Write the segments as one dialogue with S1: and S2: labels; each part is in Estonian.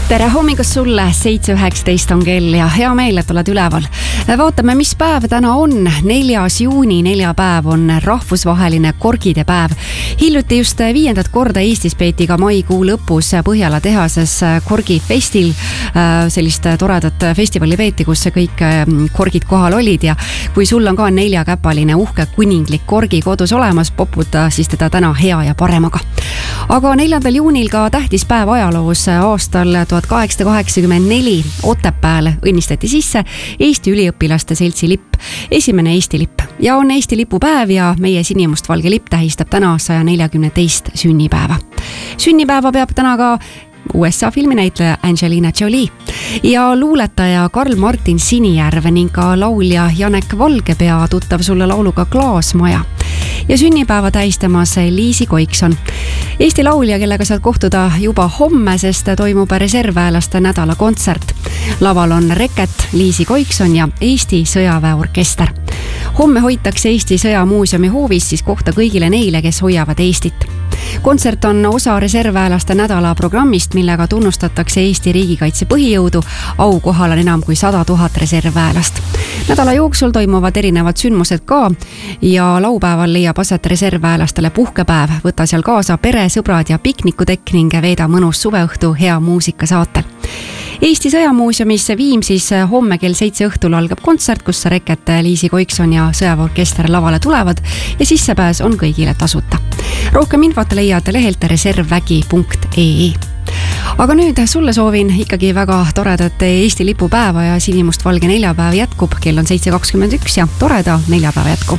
S1: Tere hommikust sulle, 7.19 on kell ja hea meel, et oled üleval. Vaatame, mis päev täna on. 4. juuni, neljapäev on rahvusvaheline korgide päev. Hiljuti just 5. korda Eestis peeti ka maikuu lõpus Põhjala tehases korgifestil. Sellist toredat festivali peeti, kus kõik korgid kohal olid ja kui sul on ka 4-käpaline uhke kuninglik korgi kodus olemas, poputa siis teda täna hea ja paremaga. Aga 4. juunil ka tähtis päev ajaloos. Aastal 1884 Otepääl õnnistati sisse Eesti üliõpilaste seltsi lipp, esimene Eesti lipp. Ja on Eesti lipupäev ja meie sinimustvalge lipp tähistab täna 142. sünnipäeva. Sünnipäeva peab täna ka USA filminäitleja Angelina Jolie ja luuletaja Karl Martin Sinijärv ning ka laulja Janek Valgepea, tuttav sulle lauluga Klaasmaja. Ja sünnipäeva tähistamas Liisi Koikson. Eesti laulja, kellega saad kohtuda juba homme, sest toimub reservväelaste nädala kontsert. Laval on Reket, Liisi Koikson ja Eesti sõjaväeorkester. Homme hoitakse Eesti sõjamuuseumi hoovis siis kohta kõigile neile, kes hoiavad Eestit. Kontsert on osa reservväelaste nädala programmist, millega tunnustatakse Eesti riigikaitse põhijõudu. Aukohal on enam kui 100 000 reservväelast. Nädala jooksul toimuvad erinevad sündmused ka ja laupäeval leiab aset reservväelastele puhkepäev. Võta seal kaasa pere, sõbrad ja piknikutekk ning veeda mõnus suveõhtu hea muusika saatel. Eesti sõjamuuseumis Viimsis homme kell 7 õhtul algab kontsert, kus Reket, Liisi Koikson ja sõjaväeorkester lavale tulevad ja sissepääs on kõigile tasuta. Rohkem infot leiad lehelt reservvägi.ee. Aga nüüd sulle soovin ikkagi väga toredat Eesti lipupäeva ja sinimustvalge neljapäev jätkub. Kell on 7.21 ja toreda neljapäeva jätku.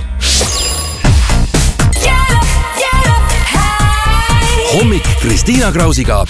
S2: Hommik Kristiina Krausiga